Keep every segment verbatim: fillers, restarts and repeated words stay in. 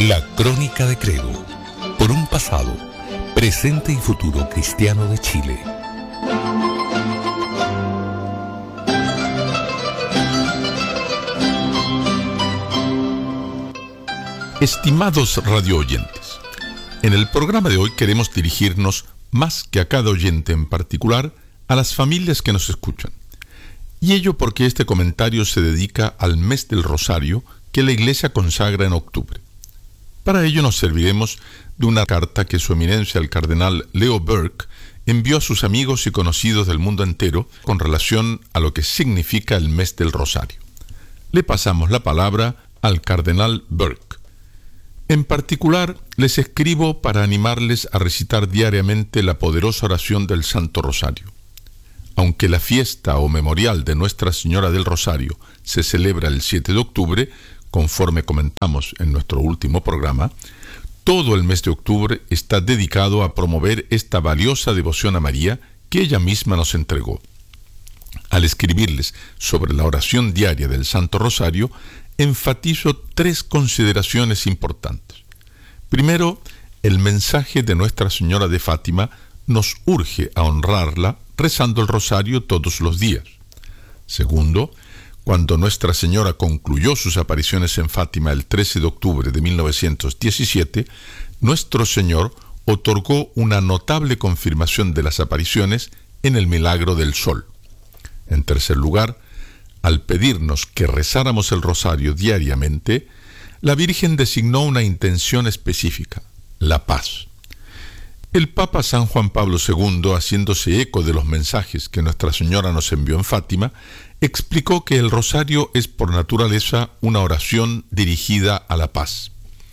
La Crónica de Credo, por un pasado, presente y futuro cristiano de Chile. Estimados radio oyentes, en el programa de hoy queremos dirigirnos, más que a cada oyente en particular, a las familias que nos escuchan. Y ello porque este comentario se dedica al mes del Rosario que la Iglesia consagra en octubre. Para ello nos serviremos de una carta que su eminencia el cardenal Leo Burke envió a sus amigos y conocidos del mundo entero con relación a lo que significa el mes del Rosario. Le pasamos la palabra al cardenal Burke. En particular, les escribo para animarles a recitar diariamente la poderosa oración del Santo Rosario. Aunque la fiesta o memorial de Nuestra Señora del Rosario se celebra el siete de octubre, conforme comentamos en nuestro último programa, todo el mes de octubre está dedicado a promover esta valiosa devoción a María que ella misma nos entregó. Al escribirles sobre la oración diaria del Santo Rosario, enfatizo tres consideraciones importantes. Primero, el mensaje de Nuestra Señora de Fátima nos urge a honrarla rezando el rosario todos los días. Segundo, cuando Nuestra Señora concluyó sus apariciones en Fátima el trece de octubre de mil novecientos diecisiete, nuestro Señor otorgó una notable confirmación de las apariciones en el milagro del sol. En tercer lugar, al pedirnos que rezáramos el rosario diariamente, la Virgen designó una intención específica: la paz. El Papa San Juan Pablo segundo, haciéndose eco de los mensajes que Nuestra Señora nos envió en Fátima, explicó que el rosario es por naturaleza una oración dirigida a la paz.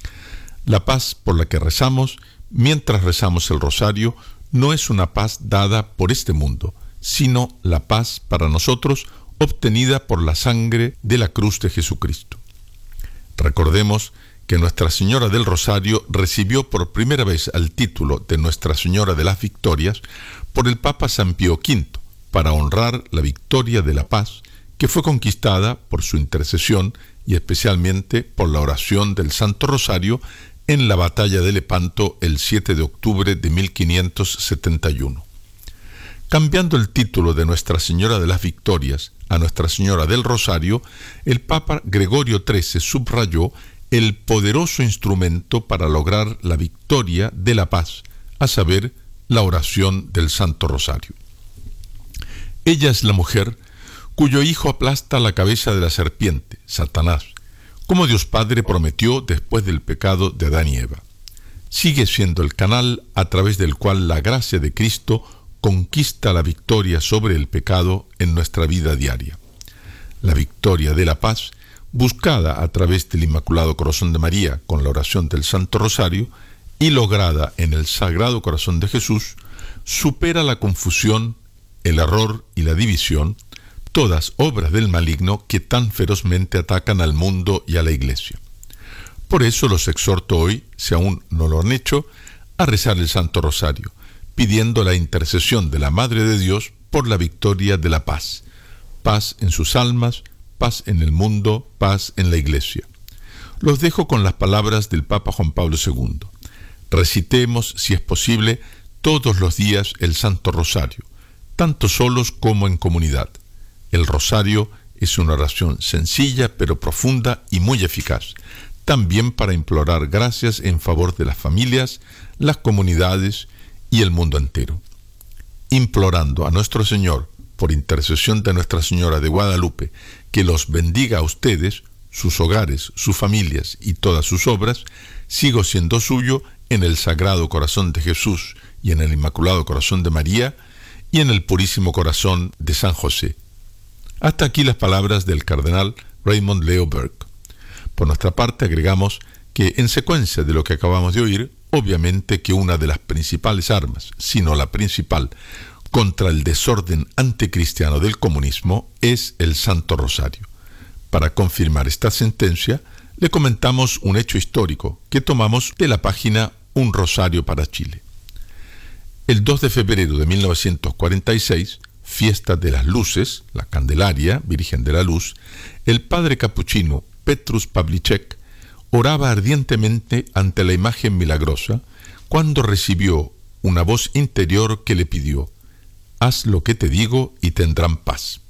La paz por la que rezamos, mientras rezamos el rosario, no es una paz dada por este mundo, sino la paz para nosotros obtenida por la sangre de la cruz de Jesucristo. Recordemos que Nuestra Señora del Rosario recibió por primera vez el título de Nuestra Señora de las Victorias por el Papa San Pío quinto, para honrar la victoria de la paz que fue conquistada por su intercesión y especialmente por la oración del Santo Rosario en la batalla de Lepanto el siete de octubre de mil quinientos setenta y uno. Cambiando el título de Nuestra Señora de las Victorias a Nuestra Señora del Rosario, el Papa Gregorio trece subrayó el poderoso instrumento para lograr la victoria de la paz, a saber, la oración del Santo Rosario. Ella es la mujer cuyo hijo aplasta la cabeza de la serpiente, Satanás, como Dios Padre prometió después del pecado de Adán y Eva. Sigue siendo el canal a través del cual la gracia de Cristo conquista la victoria sobre el pecado en nuestra vida diaria. La victoria de la paz, buscada a través del Inmaculado Corazón de María con la oración del Santo Rosario y lograda en el Sagrado Corazón de Jesús, supera la confusión, el error y la división, todas obras del maligno que tan ferozmente atacan al mundo y a la Iglesia. Por eso los exhorto hoy, si aún no lo han hecho, a rezar el Santo Rosario, pidiendo la intercesión de la Madre de Dios por la victoria de la paz. Paz en sus almas, paz en el mundo, paz en la Iglesia. Los dejo con las palabras del Papa Juan Pablo segundo. Recitemos, si es posible, todos los días el Santo Rosario, tanto solos como en comunidad. El rosario es una oración sencilla pero profunda y muy eficaz, también para implorar gracias en favor de las familias, las comunidades y el mundo entero. Implorando a nuestro Señor, por intercesión de Nuestra Señora de Guadalupe, que los bendiga a ustedes, sus hogares, sus familias y todas sus obras, sigo siendo suyo en el Sagrado Corazón de Jesús y en el Inmaculado Corazón de María y en el Purísimo Corazón de San José. Hasta aquí las palabras del cardenal Raymond Leo Burke. Por nuestra parte agregamos que, en secuencia de lo que acabamos de oír, obviamente que una de las principales armas, si no la principal, contra el desorden anticristiano del comunismo es el Santo Rosario. Para confirmar esta sentencia, le comentamos un hecho histórico que tomamos de la página Un Rosario para Chile. El dos de febrero de mil novecientos cuarenta y seis, fiesta de las luces, la Candelaria, Virgen de la Luz, el padre capuchino Petrus Pavlicek oraba ardientemente ante la imagen milagrosa cuando recibió una voz interior que le pidió: haz lo que te digo y tendrán paz.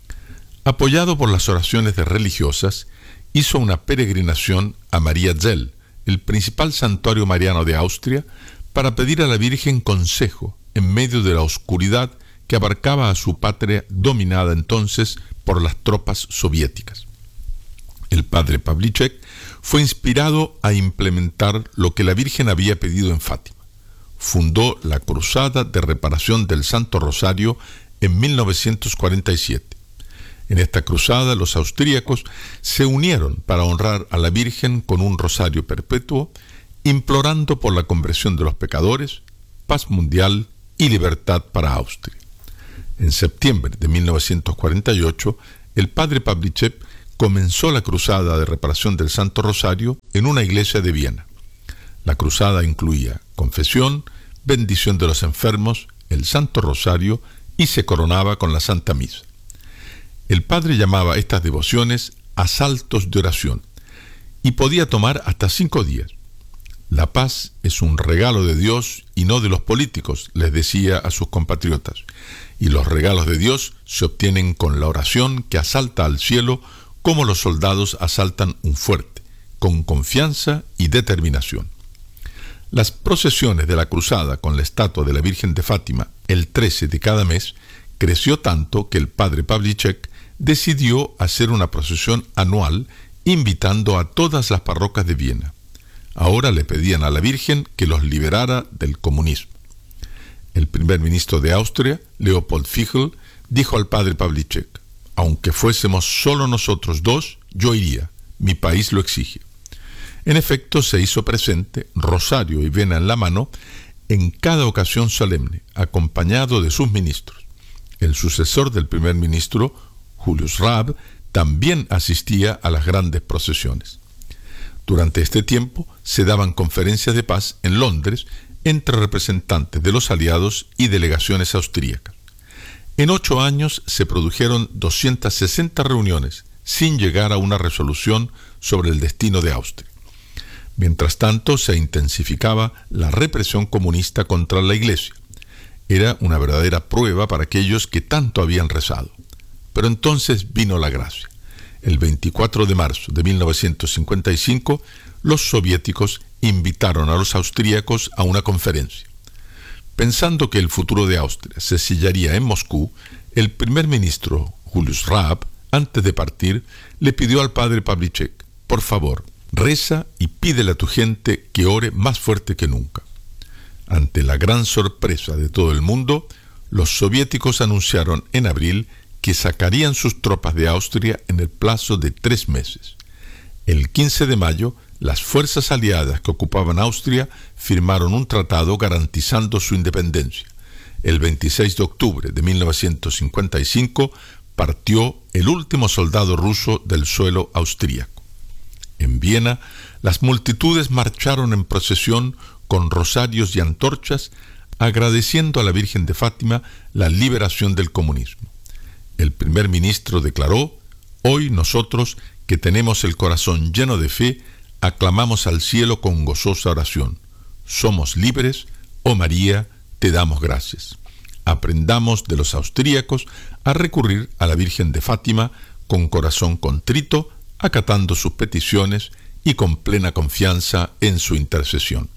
Apoyado por las oraciones de religiosas, hizo una peregrinación a Mariazell, el principal santuario mariano de Austria, para pedir a la Virgen consejo en medio de la oscuridad que abarcaba a su patria dominada entonces por las tropas soviéticas. El padre Pavlicek fue inspirado a implementar lo que la Virgen había pedido en Fátima. Fundó la Cruzada de Reparación del Santo Rosario en mil novecientos cuarenta y siete. En esta cruzada los austríacos se unieron para honrar a la Virgen con un rosario perpetuo, implorando por la conversión de los pecadores, paz mundial y libertad para Austria. En septiembre de mil novecientos cuarenta y ocho, el padre Pavlicek comenzó la cruzada de reparación del Santo Rosario en una iglesia de Viena. La cruzada incluía confesión, bendición de los enfermos, el Santo Rosario y se coronaba con la Santa Misa. El padre llamaba estas devociones asaltos de oración y podía tomar hasta cinco días. La paz es un regalo de Dios y no de los políticos, les decía a sus compatriotas, y los regalos de Dios se obtienen con la oración que asalta al cielo como los soldados asaltan un fuerte, con confianza y determinación. Las procesiones de la cruzada con la estatua de la Virgen de Fátima el trece de cada mes creció tanto que el padre Pavlicek decidió hacer una procesión anual invitando a todas las parroquias de Viena. Ahora le pedían a la Virgen que los liberara del comunismo. El primer ministro de Austria, Leopold Fichel, dijo al padre Pavlicek: aunque fuésemos solo nosotros dos, yo iría, mi país lo exige. En efecto, se hizo presente, rosario y vena en la mano, en cada ocasión solemne, acompañado de sus ministros. El sucesor del primer ministro, Julius Raab, también asistía a las grandes procesiones. Durante este tiempo se daban conferencias de paz en Londres entre representantes de los aliados y delegaciones austríacas. En ocho años se produjeron doscientas sesenta reuniones sin llegar a una resolución sobre el destino de Austria. Mientras tanto, se intensificaba la represión comunista contra la Iglesia. Era una verdadera prueba para aquellos que tanto habían rezado. Pero entonces vino la gracia. El veinticuatro de marzo de mil novecientos cincuenta y cinco, los soviéticos invitaron a los austríacos a una conferencia. Pensando que el futuro de Austria se sellaría en Moscú, el primer ministro Julius Raab, antes de partir, le pidió al padre Pavlicek: por favor, reza y pídele a tu gente que ore más fuerte que nunca. Ante la gran sorpresa de todo el mundo, los soviéticos anunciaron en abril que sacarían sus tropas de Austria en el plazo de tres meses. El quince de mayo, las fuerzas aliadas que ocupaban Austria firmaron un tratado garantizando su independencia. El veintiséis de octubre de mil novecientos cincuenta y cinco partió el último soldado ruso del suelo austríaco. En Viena, las multitudes marcharon en procesión con rosarios y antorchas, agradeciendo a la Virgen de Fátima la liberación del comunismo. El primer ministro declaró: hoy nosotros, que tenemos el corazón lleno de fe, aclamamos al cielo con gozosa oración. Somos libres, oh María, te damos gracias. Aprendamos de los austríacos a recurrir a la Virgen de Fátima con corazón contrito, acatando sus peticiones y con plena confianza en su intercesión.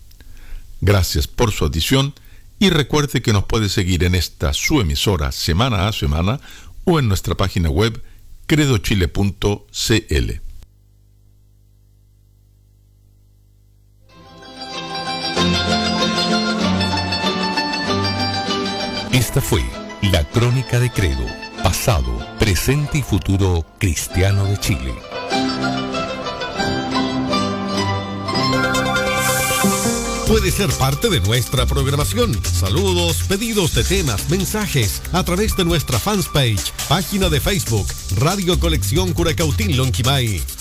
Gracias por su audición y recuerde que nos puede seguir en esta su emisora semana a semana o en nuestra página web credo chile punto c l. Esta fue la Crónica de Credo, pasado, presente y futuro cristiano de Chile. Puede ser parte de nuestra programación. Saludos, pedidos de temas, mensajes a través de nuestra fanpage, página de Facebook, Radio Colección Curacautín Lonquimay.